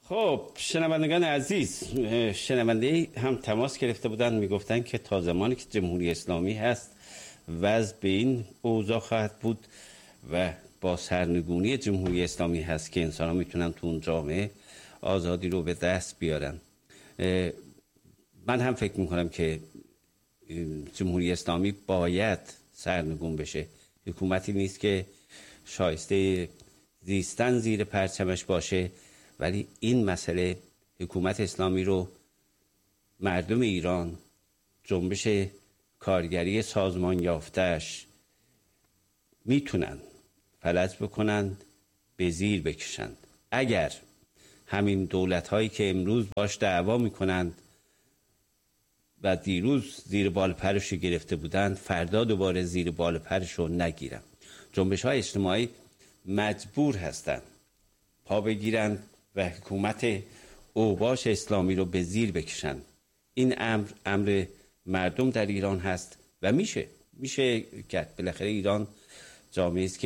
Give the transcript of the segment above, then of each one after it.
خب شنوندگان عزیز، شنونده هم تماس گرفته بودن میگفتن که تا زمانی که جمهوری اسلامی هست وضع به این اوضاع خواهد بود و با سرنگونی جمهوری اسلامی هست که انسان ها میتونن تو اون جامعه آزادی رو به دست بیارن. من هم فکر میکنم که جمهوری اسلامی باید سرنگون بشه. حکومتی نیست که شایسته زیستن زیر پرچمش باشه، ولی این مسئله حکومت اسلامی رو مردم ایران، جنبش کارگری سازمان یافته‌اش میتونن فلج بکنند، به زیر بکشند. اگر همین دولت‌هایی که امروز باش دعوا میکنند و دیروز زیر بال پرش گرفته بودند، فردا دوباره زیر بال پرش رو نگیرن. جنبش‌های اجتماعی مجبور هستند پا بگیرند و حکومت اوباش اسلامی رو به زیر بکشند. این امر مردم در ایران هست و میشه کرد. بالاخره ایران جامعه است که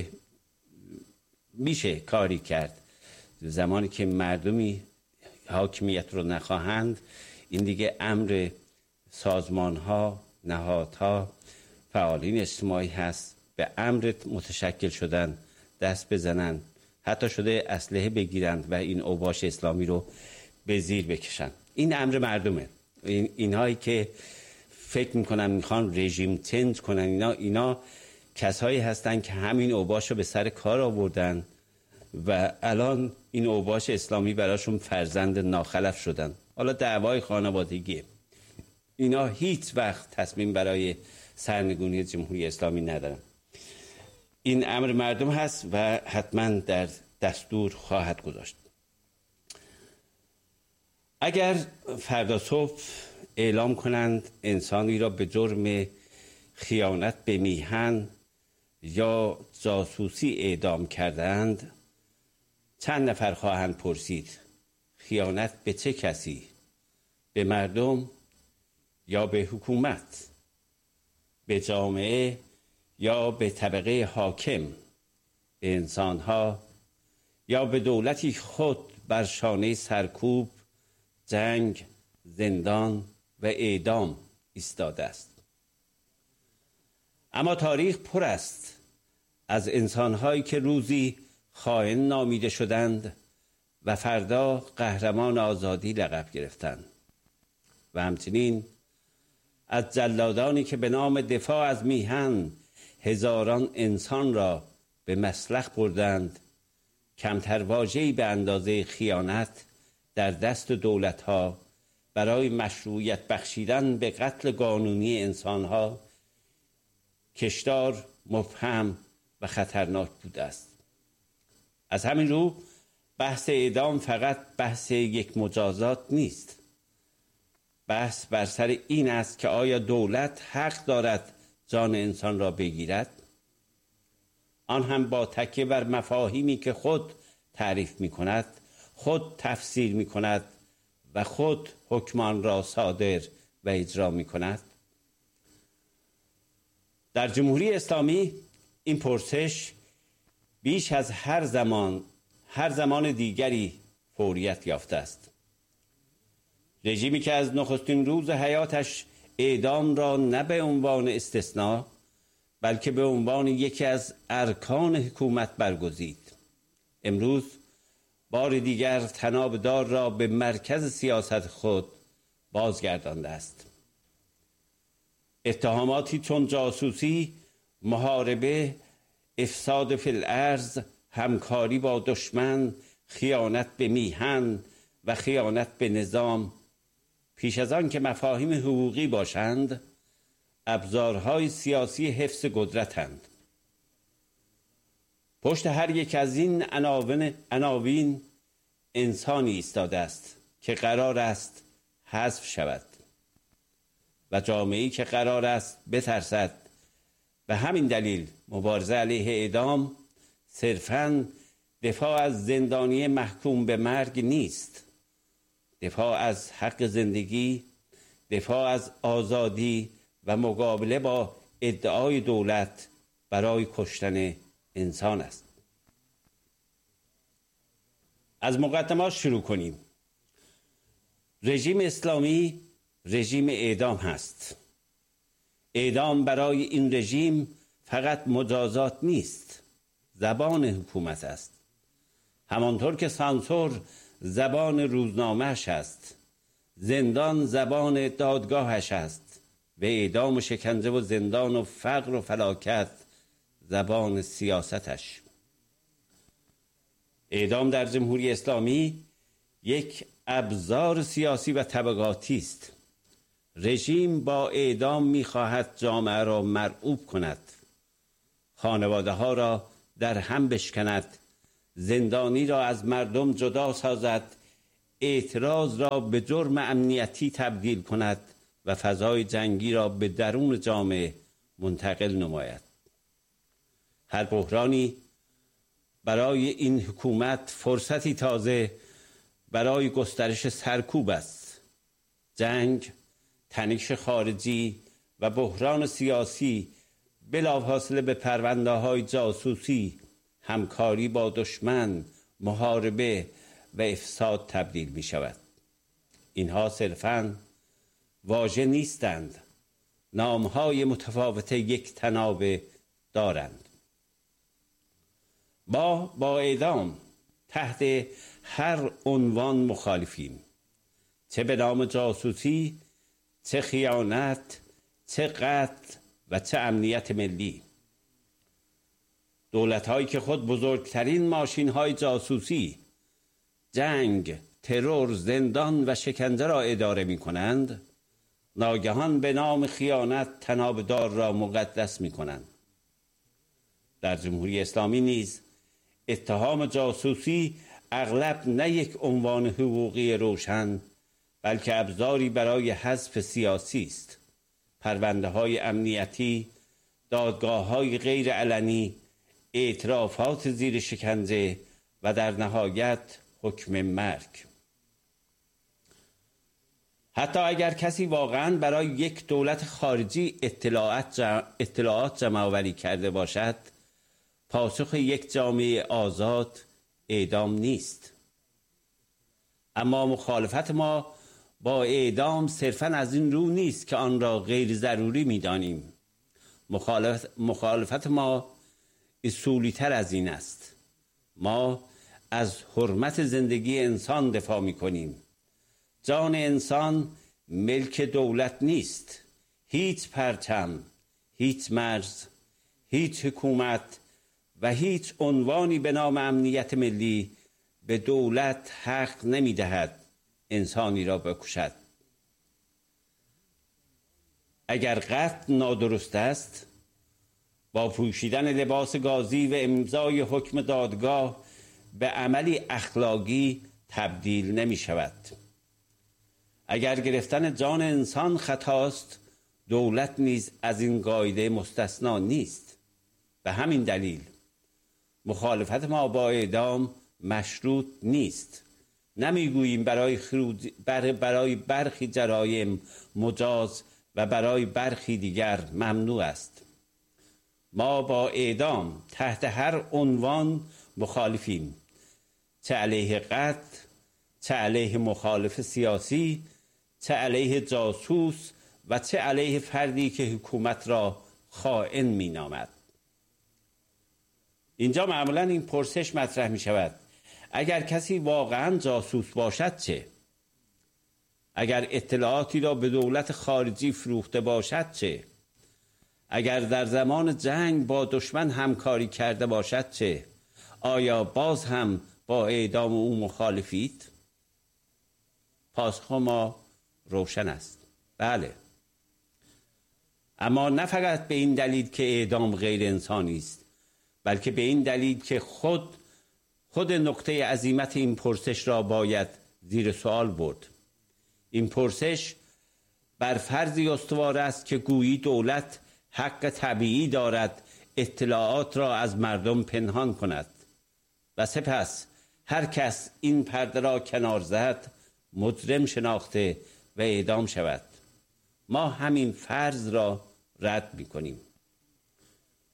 میشه کاری کرد. زمانی که مردمی حاکمیت رو نخواهند، این دیگه امر سازمان‌ها، نهادها، فعالین اجتماعی هست به امر متشکل شدن دست بزنن، حتی شده اسلحه بگیرند و این اوباش اسلامی رو به زیر بکشن. این امر مردمه. اینهایی که فکر میکنن میخوان رژیم چنج کنن، اینا کسایی هستن که همین اوباش رو به سر کار آوردن و الان این اوباش اسلامی براشون فرزند ناخلف شدن. حالا دعوای خانوادگیه. اینا هیچ وقت تصمیم برای سرنگونی جمهوری اسلامی ندارن. این امر مردم هست و حتما در دستور خواهد گذاشت. اگر فردا صبح اعلام کنند انسانی را به جرم خیانت به میهن یا جاسوسی اعدام کردند، چند نفر خواهند پرسید خیانت به چه کسی؟ به مردم یا به حکومت؟ به جامعه یا به طبقه حاکم؟ به انسانها یا به دولتی خود بر شانه سرکوب، جنگ، زندان و اعدام ایستاده است؟ اما تاریخ پر است از انسانهایی که روزی خائن نامیده شدند و فردا قهرمان آزادی لقب گرفتند، و همچنین از جلادانی که به نام دفاع از میهن هزاران انسان را به مسلخ بردند. کمتر واژه‌ای به اندازه خیانت در دست دولت‌ها برای مشروعیت بخشیدن به قتل قانونی انسان‌ها کشدار، مبهم و خطرناک بوده است. از همین رو بحث اعدام فقط بحث یک مجازات نیست. بحث بر سر این است که آیا دولت حق دارد جان انسان را بگیرد؟ آن هم با تکیه بر مفاهیمی که خود تعریف می کند، خود تفسیر می کند و خود حکمان را صادر و اجرا می کند. در جمهوری اسلامی این پرسش بیش از هر زمان دیگری فوریت یافته است. رژیمی که از نخستین روز حیاتش اعدام را نه به عنوان استثناء بلکه به عنوان یکی از ارکان حکومت برگزید، امروز بار دیگر طناب دار را به مرکز سیاست خود بازگردانده است. اتهاماتی چون جاسوسی، محاربه، افساد فی الارض، همکاری با دشمن، خیانت به میهن و خیانت به نظام، پیش از آن که مفاهیم حقوقی باشند، ابزارهای سیاسی حفظ قدرتند. پشت هر یک از این عناوین انسانی ایستاده است که قرار است حذف شود و جامعه‌ای که قرار است بترسد. به همین دلیل مبارزه علیه اعدام صرفاً دفاع از زندانی محکوم به مرگ نیست. دفاع از حق زندگی، دفاع از آزادی و مقابله با ادعای دولت برای کشتن انسان است. از مقدمات شروع کنیم. رژیم اسلامی رژیم اعدام هست. اعدام برای این رژیم فقط مجازات نیست، زبان حکومت است. همانطور که سانسور زبان روزنامه‌اش است، زندان زبان دادگاهش است و اعدام و شکنجه و زندان و فقر و فلاکت زبان سیاستش. اعدام در جمهوری اسلامی یک ابزار سیاسی و طبقاتی است. رژیم با اعدام می‌خواهد جامعه را مرعوب کند، خانواده‌ها را در هم بشکند، زندانی را از مردم جدا سازد، اعتراض را به جرم امنیتی تبدیل کند و فضای جنگی را به درون جامعه منتقل نماید. هر بحرانی برای این حکومت فرصتی تازه برای گسترش سرکوب است. جنگ، تنش خارجی و بحران سیاسی بلافاصله به پرونده‌های جاسوسی، همکاری با دشمن، محاربه و افساد تبدیل می شود. اینها صرفاً واژه نیستند، نامهای متفاوت یک تنابه دارند. ما با اعدام تحت هر عنوان مخالفیم، چه به نام جاسوسی، چه خیانت، چه قتل و چه امنیت ملی. دولت‌هایی که خود بزرگترین ماشین‌های جاسوسی، جنگ، ترور، زندان و شکنجه را اداره می‌کنند، ناگهان به نام خیانت تنابدار را مقدس می‌کنند. در جمهوری اسلامی نیز اتهام جاسوسی اغلب نه یک عنوان حقوقی روشن، بلکه ابزاری برای حذف سیاسی است. پرونده‌های امنیتی، دادگاه‌های غیر علنی، اعترافات زیر شکنجه و در نهایت حکم مرگ. حتی اگر کسی واقعاً برای یک دولت خارجی اطلاعات جمع‌آوری کرده باشد، پاسخ یک جامعه آزاد اعدام نیست. اما مخالفت ما با اعدام صرفاً از این رو نیست که آن را غیر ضروری می‌دانیم. مخالفت ما اصولی تر از این است. ما از حرمت زندگی انسان دفاع می‌کنیم. جان انسان ملک دولت نیست. هیچ پرچم، هیچ مرز، هیچ حکومت و هیچ عنوانی به نام امنیت ملی به دولت حق نمی‌دهد انسانی را بکشد. اگر قتل نادرست است، با پوشیدن لباس گازی و امضای حکم دادگاه به عملی اخلاقی تبدیل نمی شود. اگر گرفتن جان انسان خطاست، دولت نیز از این قاعده مستثنا نیست. به همین دلیل مخالفت ما با اعدام مشروط نیست. نمیگوییم برای برخی جرایم مجاز و برای برخی دیگر ممنوع است. ما با اعدام تحت هر عنوان مخالفیم، چه علیه قتل، چه علیه مخالف سیاسی، چه علیه جاسوس و چه علیه فردی که حکومت را خائن می نامد. اینجا معمولا این پرسش مطرح می شود: اگر کسی واقعا جاسوس باشد چه؟ اگر اطلاعاتی را به دولت خارجی فروخته باشد چه؟ اگر در زمان جنگ با دشمن همکاری کرده باشد چه؟ آیا باز هم با اعدام او مخالفید؟ پاسخ ما روشن است: بله. اما نه فقط به این دلیل که اعدام غیر انسانی است، بلکه به این دلیل که خود نقطه عظیمت این پرسش را باید زیر سوال برد. این پرسش بر فرضی استوار است که گویی دولت حق طبیعی دارد اطلاعات را از مردم پنهان کند و سپس هر کس این پرده را کنار زد مجرم شناخته و اعدام شود. ما همین فرض را رد می کنیم.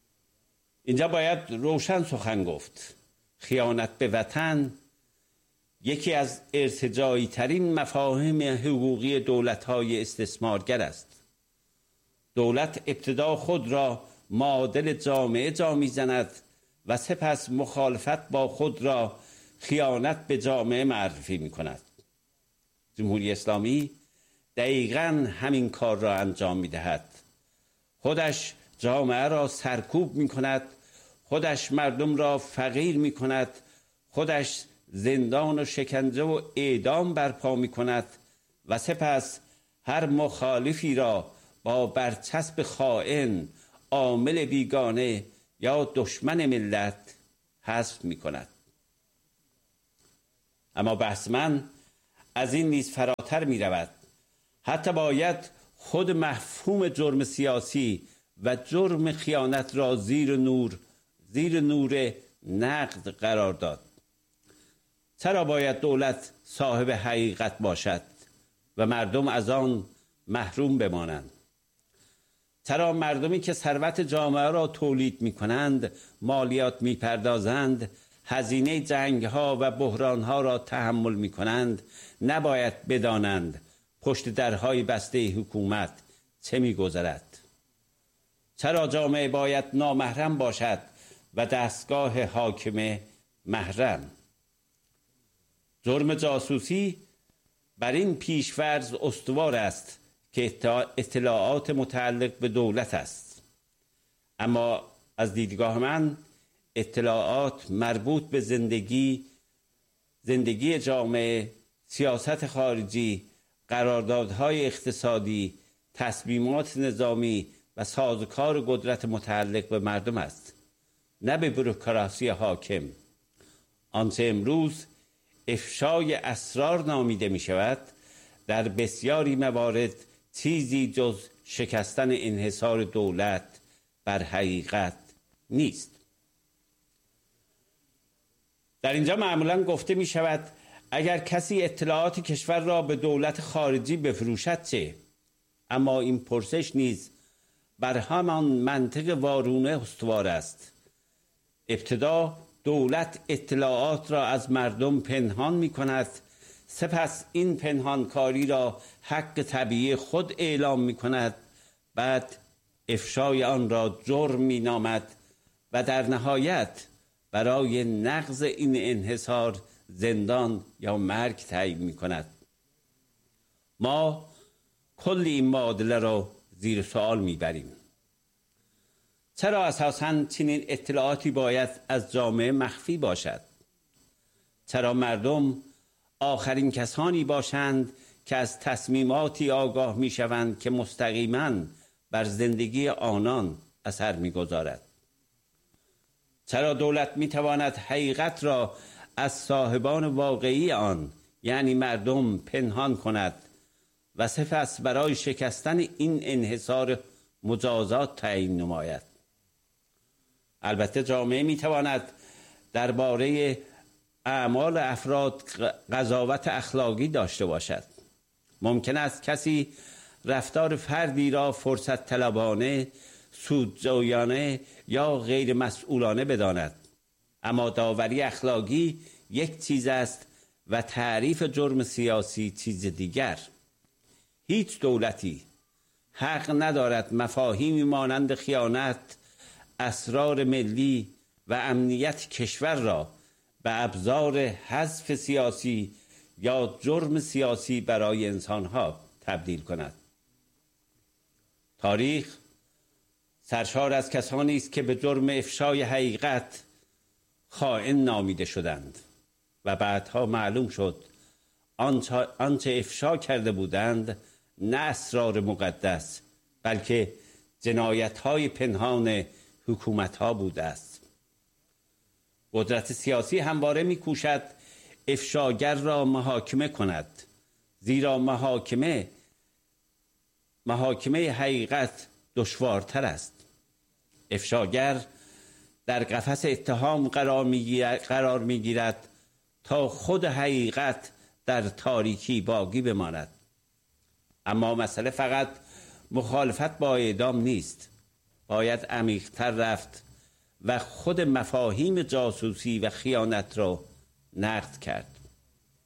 اینجا باید روشن سخن گفت. خیانت به وطن یکی از ارتجاعی ترین مفاهیم حقوقی دولت‌های استثمارگر است. دولت ابتدا خود را معادل جامعه جا می‌زند و سپس مخالفت با خود را خیانت به جامعه معرفی می‌کند. جمهوری اسلامی دقیقاً همین کار را انجام می‌دهد. خودش جامعه را سرکوب می‌کند، خودش مردم را فقیر می‌کند، خودش زندان و شکنجه و اعدام برپا می‌کند و سپس هر مخالفی را با برچسب خائن، عامل بیگانه یا دشمن ملت حذف می‌کند. اما بحث من از این نیز فراتر می‌رود. حتی باید خود مفهوم جرم سیاسی و جرم خیانت را زیر نور نقد قرار داد. چرا باید دولت صاحب حقیقت باشد و مردم از آن محروم بمانند؟ چرا مردمی که ثروت جامعه را تولید می کنند، مالیات می پردازند، هزینه جنگ ها و بحران ها را تحمل می کنند، نباید بدانند پشت درهای بسته حکومت چه می گذرد؟ چرا جامعه باید نامحرم باشد و دستگاه حاکمه محرم؟ جرم جاسوسی بر این پیش‌فرض استوار است که اطلاعات متعلق به دولت است. اما از دیدگاه من اطلاعات مربوط به زندگی جامعه، سیاست خارجی، قراردادهای اقتصادی، تصمیمات نظامی و سازوکار قدرت متعلق به مردم است، نه به بوروکراسی حاکم. آنچه امروز افشای اسرار نامیده می شود، در بسیاری موارد چیزی جز شکستن انحصار دولت بر حقیقت نیست. در اینجا معمولاً گفته می شود اگر کسی اطلاعات کشور را به دولت خارجی بفروشد چه؟ اما این پرسش نیز بر همان منطق وارونه استوار است. ابتدا دولت اطلاعات را از مردم پنهان می کند، سپس این پنهانکاری را حق طبیعی خود اعلام می کند، بعد افشای آن را جرم می نامد و در نهایت برای نقض این انحصار زندان یا مرگ تعیین می کند. ما کل این معادله را زیر سوال می بریم. چرا اساساً چنین اطلاعاتی باید از جامعه مخفی باشد؟ چرا مردم آخرین کسانی باشند که از تصمیماتی آگاه می شوند که مستقیماً بر زندگی آنان اثر می گذارد؟ چرا دولت می تواند حقیقت را از صاحبان واقعی آن، یعنی مردم، پنهان کند و سپس برای شکستن این انحصار مجازات تعیین نماید؟ البته جامعه می تواند درباره اعمال افراد قضاوت اخلاقی داشته باشد. ممکن است کسی رفتار فردی را فرصت طلبانه، سودجویانه یا غیر مسئولانه بداند. اما داوری اخلاقی یک چیز است و تعریف جرم سیاسی چیز دیگر. هیچ دولتی حق ندارد مفاهیمی مانند خیانت، اسرار ملی و امنیت کشور را به ابزار حذف سیاسی یا جرم سیاسی برای انسانها تبدیل کند. تاریخ سرشار از کسانی است که به جرم افشای حقیقت خائن نامیده شدند و بعدها معلوم شد آنچه افشا کرده بودند نه اسرار مقدس، بلکه جنایت‌های پنهان حکومت‌ها بوده است. قدرت سیاسی همواره می‌کوشد افشاگر را محاکمه کند، زیرا محاکمه حقیقت دشوارتر است. افشاگر در قفس اتهام قرار می‌گیرد تا خود حقیقت در تاریکی باقی بماند. اما مسئله فقط مخالفت با اعدام نیست. باید عمیق‌تر رفت و خود مفاهیم جاسوسی و خیانت را نقد کرد.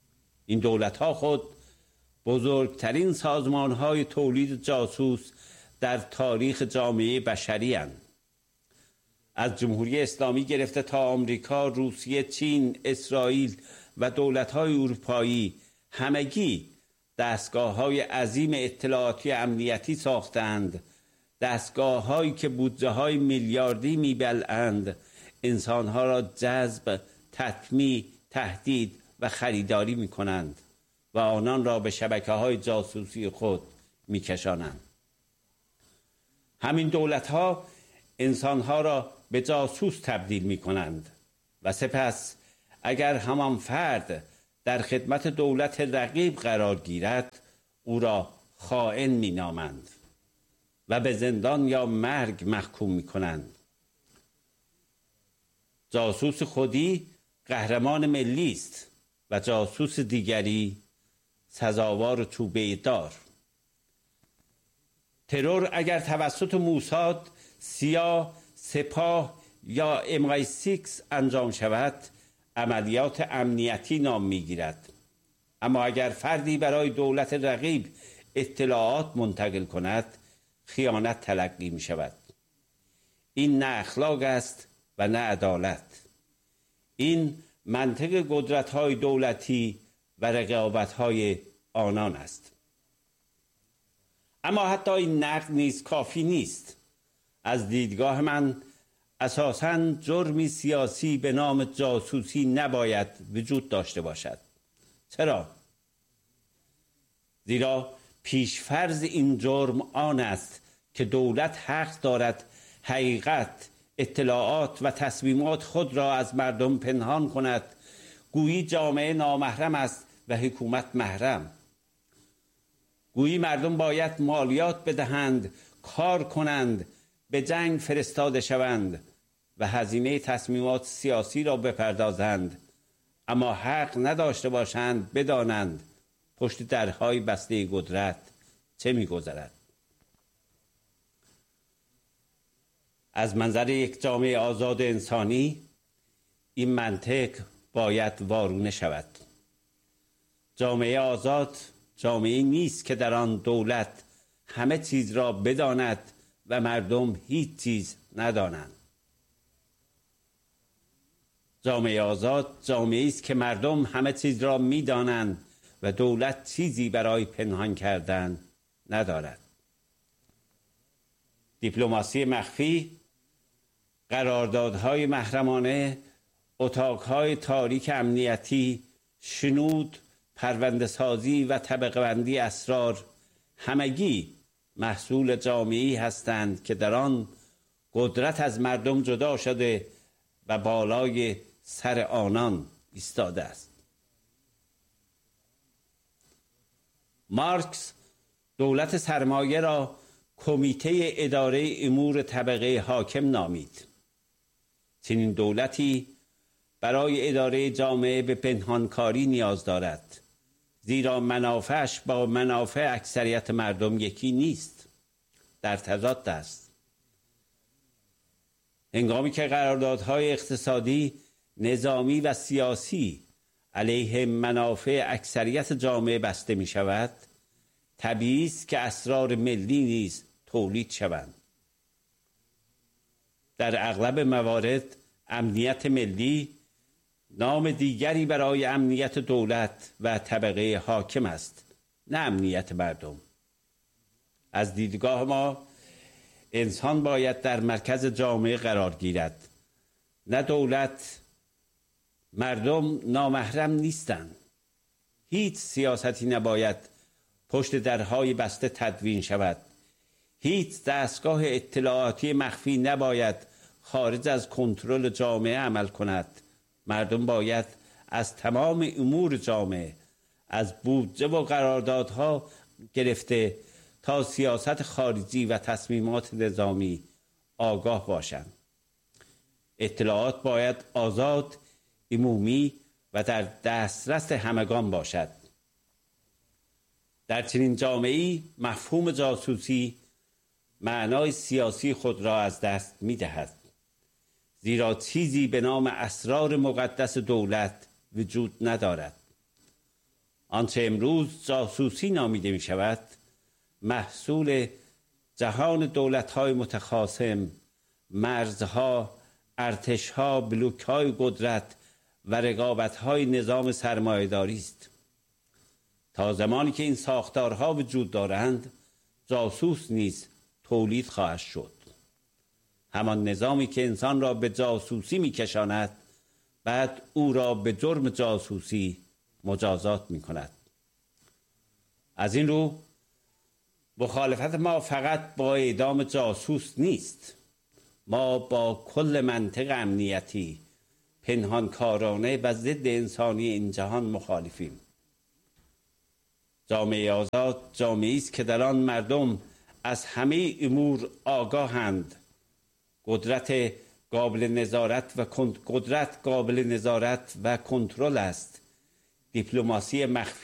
این دولت‌ها خود بزرگترین سازمان‌های تولید جاسوس در تاریخ جامعه بشری اند. از جمهوری اسلامی گرفته تا آمریکا، روسیه، چین، اسرائیل و دولت‌های اروپایی همگی دستگاه‌های عظیم اطلاعاتی امنیتی ساختند، دستگاه‌هایی که بودجه‌های میلیاردی می‌بلعند، انسان‌ها را جذب، تطمیع، تهدید و خریداری می‌کنند و آنان را به شبکه‌های جاسوسی خود می‌کشانند. همین دولت‌ها انسان‌ها را به جاسوس تبدیل می‌کنند و سپس اگر همان فرد در خدمت دولت رقیب قرار گیرد، او را خائن می‌نامند و به زندان یا مرگ محکوم می‌کنند. جاسوس خودی قهرمان ملی است و جاسوس دیگری سزاوار چوبه دار. ترور اگر توسط موساد، سیا، سپاه یا MI6 انجام شود، عملیات امنیتی نام می‌گیرد. اما اگر فردی برای دولت رقیب اطلاعات منتقل کند، خیانت تلقی می‌شود. این نه اخلاق است و نه عدالت. این منطق قدرت‌های دولتی و رقابت‌های آنان است. اما حتی این نقد نیز کافی نیست. از دیدگاه من اساساً جرمی سیاسی به نام جاسوسی نباید وجود داشته باشد. چرا؟ زیرا پیشفرض این جرم آن است که دولت حق دارد حقیقت، اطلاعات و تصمیمات خود را از مردم پنهان کند، گویی جامعه نامحرم است و حکومت محرم. گویی مردم باید مالیات بدهند، کار کنند، به جنگ فرستاده شوند و هزینه تصمیمات سیاسی را بپردازند، اما حق نداشته باشند بدانند پشت درهای بسته قدرت چه می‌گذرد. از منظر یک جامعه آزاد انسانی این منطق باید وارونه شود. جامعه آزاد جامعه نیست که در آن دولت همه چیز را بداند و مردم هیچ چیز ندانند. جامعه آزاد جامعه است که مردم همه چیز را می‌دانند و دولت چیزی برای پنهان کردن ندارد. دیپلماسی مخفی، قراردادهای محرمانه، اتاقهای تاریک امنیتی، شنود، پرونده‌سازی و طبقه‌بندی اسرار همگی محصول جامعه‌ای هستند که در آن قدرت از مردم جدا شده و بالای سر آنان ایستاده است. مارکس دولت سرمایه را کمیته اداره امور طبقه حاکم نامید. چنین دولتی برای اداره جامعه به پنهانکاری نیاز دارد، زیرا منافعش با منافع اکثریت مردم یکی نیست، در تضاد است. هنگامی که قراردادهای اقتصادی، نظامی و سیاسی علیه منافع اکثریت جامعه بسته می شود، طبیعی است که اسرار ملی نیز تولید شوند. در اغلب موارد امنیت ملی نام دیگری برای امنیت دولت و طبقه حاکم است، نه امنیت مردم. از دیدگاه ما انسان باید در مرکز جامعه قرار گیرد، نه دولت. مردم نامحرم نیستند. هیچ سیاستی نباید پشت درهای بسته تدوین شود. هیچ دستگاه اطلاعاتی مخفی نباید خارج از کنترل جامعه عمل کند. مردم باید از تمام امور جامعه، از بودجه و قراردادها گرفته تا سیاست خارجی و تصمیمات نظامی آگاه باشند. اطلاعات باید آزاد، عمومی و در دسترس همگان باشد. در چنین جامعه‌ای مفهوم جاسوسی معنای سیاسی خود را از دست می‌دهد، زیرا چیزی به نام اسرار مقدس دولت وجود ندارد. آنچه امروز جاسوسی نامیده می شود محصول جهان دولت‌های متخاصم، مرزها، ارتش‌ها، بلوک‌های قدرت و رقابت‌های نظام سرمایه‌داری است. تا زمانی که این ساختارها وجود دارند، جاسوس نیز تولید خواهد شد. همان نظامی که انسان را به جاسوسی می‌کشاند، بعد او را به جرم جاسوسی مجازات می‌کند. از این رو مخالفت ما فقط با اعدام جاسوس نیست. ما با کل منطق امنیتی پنهانکارانه و ضد انسانی این جهان مخالفیم. جامعه آزاد جامعه‌ای است که در آن مردم از همه امور آگاهند. قدرت قابل نظارت و کنترل است. دیپلماسی مخفی